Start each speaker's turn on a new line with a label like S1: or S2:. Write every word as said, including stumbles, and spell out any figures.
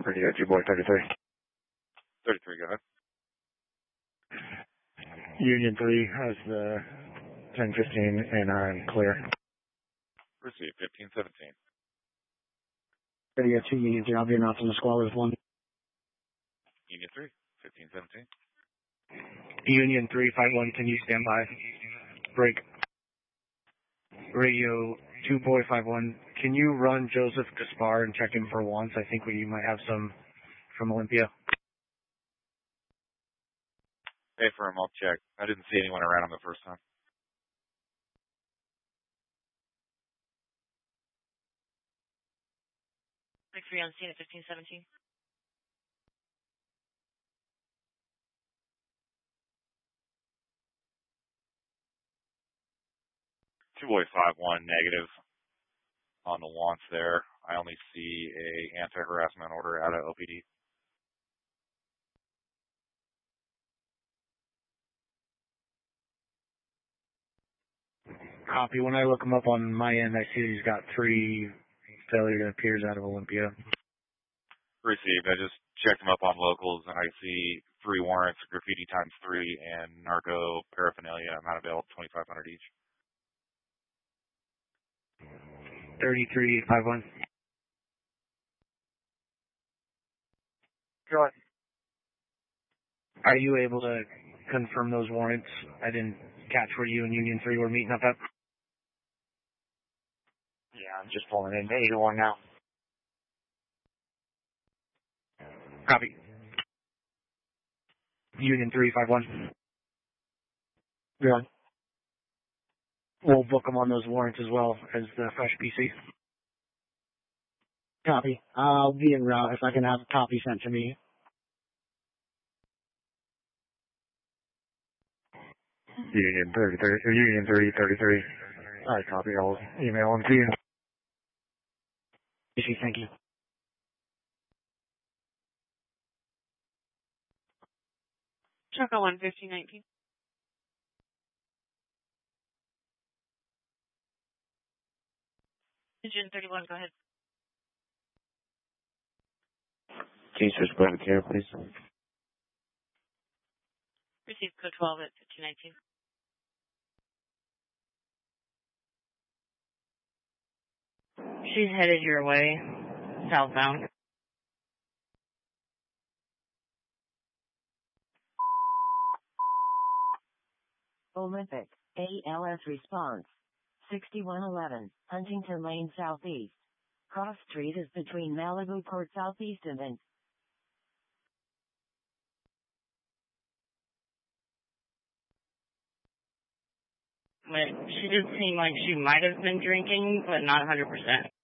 S1: Radio G-Boy thirty-three.
S2: thirty-three, go ahead.
S1: Union three has the ten fifteen and I'm clear.
S2: Receive fifteen seventeen.
S3: Radio two, Union three, I'll be announced on the squad with one.
S2: Union three, fifteen seventeen.
S1: Union three five one, can you stand by? Break. Radio two Boy five one, can you run Joseph Gaspar and check him for once? I think we might have some from Olympia.
S2: Hey, for him, I'll check. I didn't see anyone around him the first time.
S4: six three on scene at fifteen seventeen.
S2: two Boy five one, negative on the wants there. I only see a anti-harassment order out of O P D.
S1: Copy. When I look him up on my end, I see that he's got three failure to appears out of Olympia.
S2: Received. I just checked him up on locals, and I see three warrants, graffiti times three, and narco paraphernalia. Amount of bail, twenty-five hundred each.
S1: thirty-three five one.
S3: Go ahead.
S1: Are you able to confirm those warrants? I didn't catch where you and Union three were meeting up at.
S3: Yeah, I'm just pulling in eight oh one now.
S1: Copy. Union three five one.
S3: Good.
S1: We'll book them on those warrants as well as the fresh P C.
S3: Copy. I'll be en route if I can have a copy sent to me.
S1: Union thirty-three, Union three thirty-three. All right, copy. I'll email them to you.
S3: Thank you.
S4: Choco one fifteen nineteen. Engine thirty-one, go ahead.
S1: Teachers, go to care, please.
S4: Receive code twelve at fifteen nineteen. She's headed your way, southbound.
S5: Olympic, A L S response. sixty-one eleven, Huntington Lane Southeast. Cross Street is between Malibu Court Southeast and then.
S4: But she did seem like she might have been drinking, but not one hundred percent.